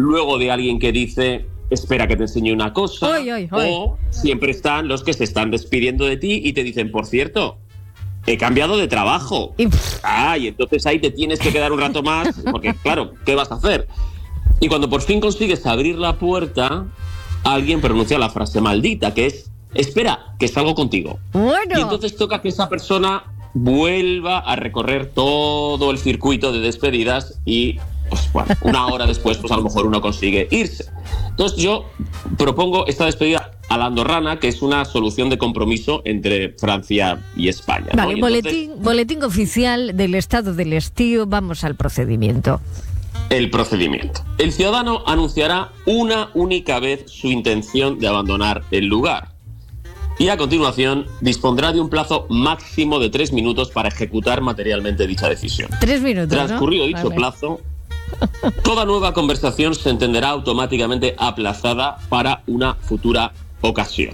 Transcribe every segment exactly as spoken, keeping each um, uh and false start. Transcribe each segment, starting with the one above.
luego de alguien que dice, espera que te enseñe una cosa, oy, oy, oy. o siempre están los que se están despidiendo de ti y te dicen, por cierto, he cambiado de trabajo. Y... Ah, y entonces ahí te tienes que quedar un rato más, porque claro, ¿qué vas a hacer? Y cuando por fin consigues abrir la puerta, alguien pronuncia la frase maldita, que es, espera, que salgo contigo. Bueno. Y entonces toca que esa persona vuelva a recorrer todo el circuito de despedidas y, pues bueno, una hora después, pues a lo mejor uno consigue irse. Entonces yo propongo esta despedida a la andorrana, que es una solución de compromiso entre Francia y España, ¿no? Vale, Y boletín, entonces, boletín oficial del estado del estío, vamos al procedimiento. el procedimiento. El ciudadano anunciará una única vez su intención de abandonar el lugar. Y a continuación dispondrá de un plazo máximo de tres minutos para ejecutar materialmente dicha decisión. Tres minutos, Transcurrido ¿no? dicho Vale. plazo, toda nueva conversación se entenderá automáticamente aplazada para una futura ocasión.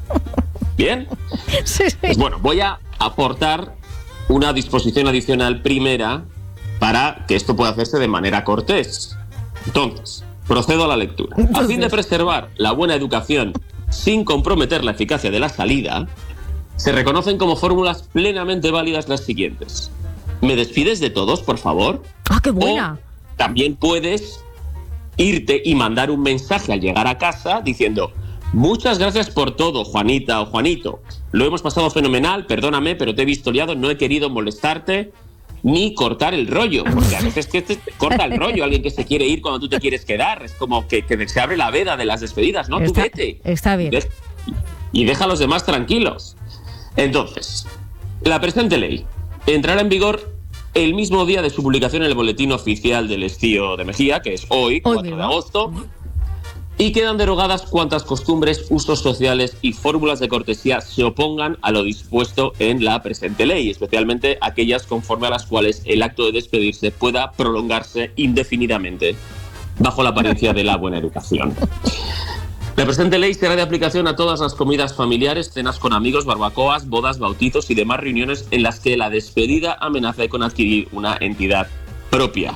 ¿Bien? Sí, sí. Pues bueno, voy a aportar una disposición adicional primera para que esto pueda hacerse de manera cortés. Entonces, procedo a la lectura. A fin de preservar la buena educación sin comprometer la eficacia de la salida, se reconocen como fórmulas plenamente válidas las siguientes. ¿Me despides de todos, por favor? ¡Ah, qué buena! O también puedes irte y mandar un mensaje al llegar a casa diciendo: muchas gracias por todo, Juanita o Juanito. Lo hemos pasado fenomenal, perdóname, pero te he visto liado, no he querido molestarte ni cortar el rollo, porque a veces que te corta el rollo alguien que se quiere ir cuando tú te quieres quedar. Es como que, que se abre la veda de las despedidas, ¿no? Está, tú vete. está bien. De- y deja a los demás tranquilos. Entonces, la presente ley entrará en vigor el mismo día de su publicación en el Boletín Oficial del Estío de Mejía, que es hoy, Hoy cuatro de mismo. agosto, y quedan derogadas cuantas costumbres, usos sociales y fórmulas de cortesía se opongan a lo dispuesto en la presente ley, especialmente aquellas conforme a las cuales el acto de despedirse pueda prolongarse indefinidamente, bajo la apariencia de la buena educación. La presente ley será de aplicación a todas las comidas familiares, cenas con amigos, barbacoas, bodas, bautizos y demás reuniones en las que la despedida amenace con adquirir una entidad propia.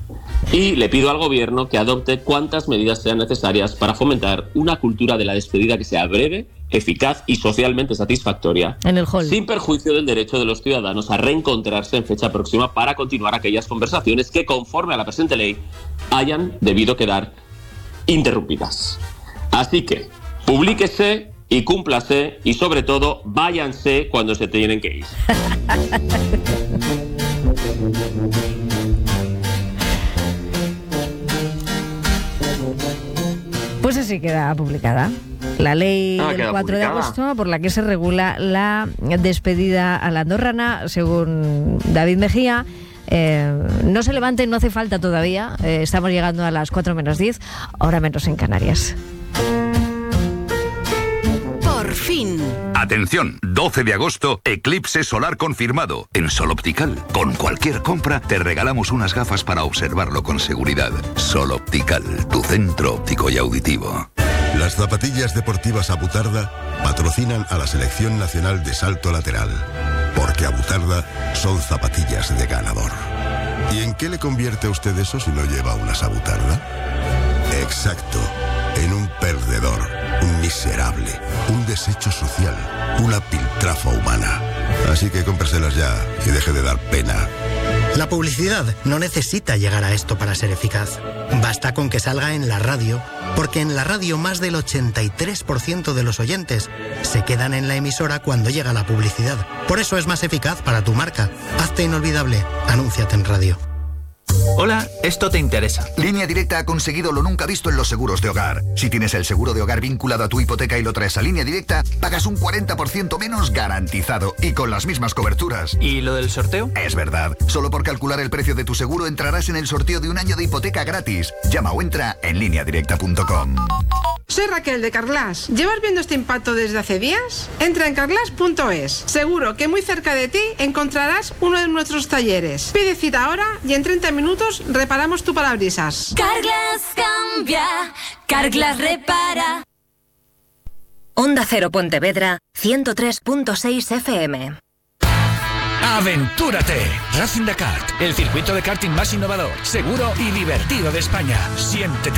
Y le pido al gobierno que adopte cuantas medidas sean necesarias para fomentar una cultura de la despedida que sea breve, eficaz y socialmente satisfactoria, En el hall. sin perjuicio del derecho de los ciudadanos a reencontrarse en fecha próxima para continuar aquellas conversaciones que, conforme a la presente ley, hayan debido quedar interrumpidas. Así que, publíquese y cúmplase, y sobre todo, váyanse cuando se tienen que ir. Pues así queda publicada la ley Ah, del queda cuatro de publicada. agosto por la que se regula la despedida a la andorrana, según David Mejía. Eh, no se levanten, no hace falta todavía. Eh, estamos llegando a las cuatro menos diez, hora menos en Canarias. Por fin. Atención, doce de agosto, eclipse solar confirmado en Sol Optical. Con cualquier compra te regalamos unas gafas para observarlo con seguridad. Sol Optical, tu centro óptico y auditivo. Las zapatillas deportivas Abutarda patrocinan a la Selección Nacional de Salto Lateral, porque Abutarda son zapatillas de ganador. ¿Y en qué le convierte a usted eso si no lleva unas Abutarda? Exacto, en un perdedor, un miserable, un desecho social, una piltrafa humana. Así que cómpraselas ya y deje de dar pena. La publicidad no necesita llegar a esto para ser eficaz. Basta con que salga en la radio, porque en la radio más del ochenta y tres por ciento de los oyentes se quedan en la emisora cuando llega la publicidad. Por eso es más eficaz para tu marca. Hazte inolvidable. Anúnciate en radio. Hola, esto te interesa. Línea Directa ha conseguido lo nunca visto en los seguros de hogar. Si tienes el seguro de hogar vinculado a tu hipoteca y lo traes a Línea Directa, pagas un cuarenta por ciento menos garantizado y con las mismas coberturas. ¿Y lo del sorteo? Es verdad. Solo por calcular el precio de tu seguro entrarás en el sorteo de un año de hipoteca gratis. Llama o entra en línea directa punto com. Soy Raquel de Carglass. ¿Llevas viendo este impacto desde hace días? Entra en carglass punto es. Seguro que muy cerca de ti encontrarás uno de nuestros talleres. Pide cita ahora y en treinta minutos reparamos tu parabrisas. Carglass cambia, Carglass repara. Onda Cero Pontevedra, ciento tres punto seis F M. ¡Aventúrate! Racing Dakar, el circuito de karting más innovador, seguro y divertido de España. Siéntete